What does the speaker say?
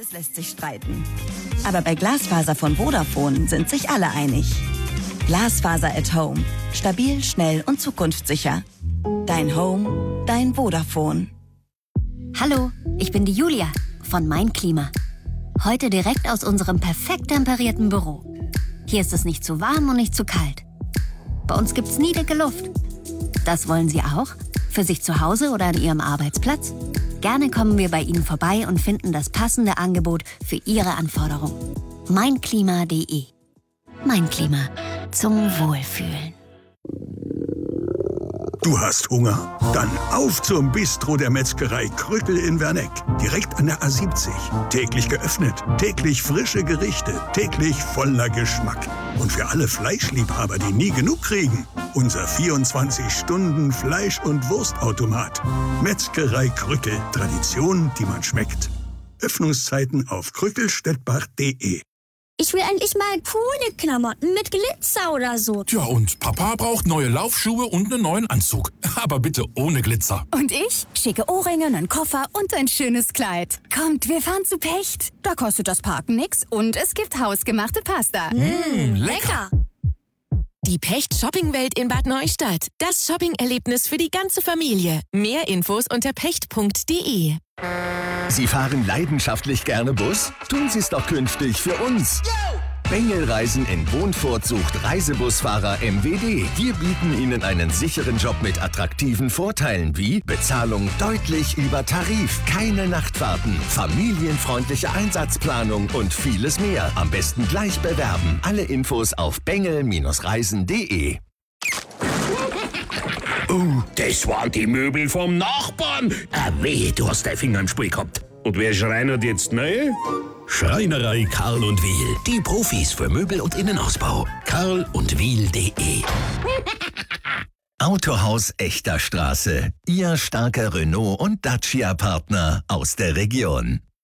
Vieles lässt sich streiten. Aber bei Glasfaser von Vodafone sind sich alle einig. Glasfaser at Home. Stabil, schnell und zukunftssicher. Dein Home, dein Vodafone. Hallo, ich bin die Julia von Mein Klima. Heute direkt aus unserem perfekt temperierten Büro. Hier ist es nicht zu warm und nicht zu kalt. Bei uns gibt's nie dicke Luft. Das wollen Sie auch? Für sich zu Hause oder an Ihrem Arbeitsplatz? Gerne kommen wir bei Ihnen vorbei und finden das passende Angebot für Ihre Anforderungen. Meinklima.de. Mein Klima. Zum Wohlfühlen. Du hast Hunger? Dann auf zum Bistro der Metzgerei Krückel in Werneck. Direkt an der A70. Täglich geöffnet, täglich frische Gerichte, täglich voller Geschmack. Und für alle Fleischliebhaber, die nie genug kriegen, unser 24-Stunden-Fleisch- und Wurstautomat. Metzgerei Krückel. Tradition, die man schmeckt. Öffnungszeiten auf krückelstedt-bach.de. Ich will endlich mal coole Klamotten mit Glitzer oder so. Tja, und Papa braucht neue Laufschuhe und einen neuen Anzug. Aber bitte ohne Glitzer. Und ich? Schicke Ohrringe, einen Koffer und ein schönes Kleid. Kommt, wir fahren zu Pecht. Da kostet das Parken nix und es gibt hausgemachte Pasta. Lecker. Die Pecht-Shopping-Welt in Bad Neustadt. Das Shopping-Erlebnis für die ganze Familie. Mehr Infos unter pecht.de. Sie fahren leidenschaftlich gerne Bus? Tun Sie es doch künftig für uns. Bengelreisen in Wohnfurt sucht Reisebusfahrer MWD. Wir bieten Ihnen einen sicheren Job mit attraktiven Vorteilen wie Bezahlung deutlich über Tarif, keine Nachtfahrten, familienfreundliche Einsatzplanung und vieles mehr. Am besten gleich bewerben. Alle Infos auf bengel-reisen.de. Das waren die Möbel vom Nachbarn. Wehe, du hast deinen Finger im Spiel gehabt. Und wer schreinert jetzt neu? Schreinerei Karl und Wiel. Die Profis für Möbel und Innenausbau. karlundwiel.de. Autohaus Echter Straße. Ihr starker Renault- und Dacia-Partner aus der Region.